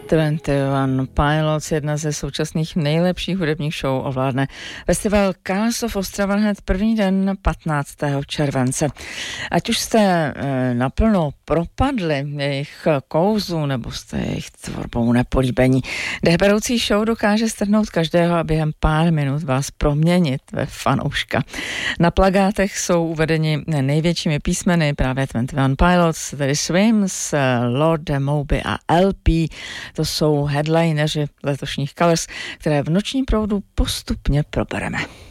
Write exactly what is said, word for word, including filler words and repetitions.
dvacet jedna Pilots, jedna ze současných nejlepších hudebních show, ovládne festival Cars of Ostrava hned první den patnáctého července. Ať už jste e, naplno propadli jejich kouzlu nebo jste jejich tvorbou nepolíbení, dechberoucí show dokáže strhnout každého a během pár minut vás proměnit ve fanouška. Na plakátech jsou uvedeni největšími písmeny právě dvacet jedna Pilots, tedy Swims, Lord Moby a L P. To jsou headlineři letošních Colors, které v nočním proudu postupně probereme.